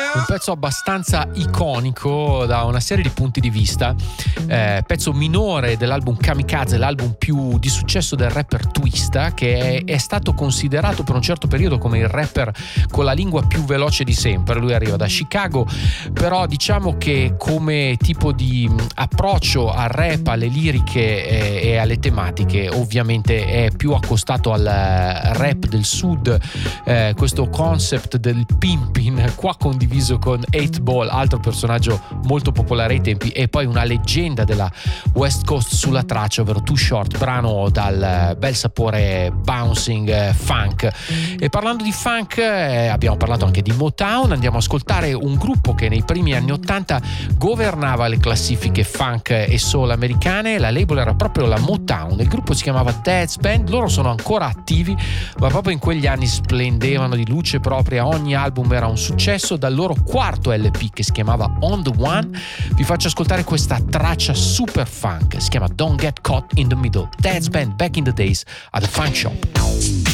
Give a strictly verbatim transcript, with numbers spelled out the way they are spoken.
un pezzo abbastanza iconico da una serie di punti di vista, eh, pezzo minore dell'album Kamikaze, l'album più di successo del rapper Twista, che è, è stato considerato per un certo periodo come il rapper con la lingua più veloce di sempre. Lui arriva da Chicago, però diciamo che come tipo di approccio al rap, alle liriche e, e alle tematiche ovviamente è più accostato al rap del sud, eh, questo concept del pimping qua condiviso con eight ball, altro personaggio molto popolare ai tempi, e poi una leggenda della West Coast sulla traccia, ovvero Too Short, brano dal bel sapore bouncing funk. E parlando di funk, eh, abbiamo parlato anche di Motown. Andiamo a ascoltare un gruppo che nei primi anni ottanta governava le classifiche funk e soul americane. La label era proprio la Motown, il gruppo si chiamava Dad's Band. Loro sono ancora attivi, ma proprio in quegli anni splendevano di luce propria, ogni album era un successo. Dal loro quarto L P, che si chiamava On The One, vi faccio ascoltare questa traccia super funk, si chiama Don't Get Caught in the Middle. Dad's Band, back in the days at the Funk Shop.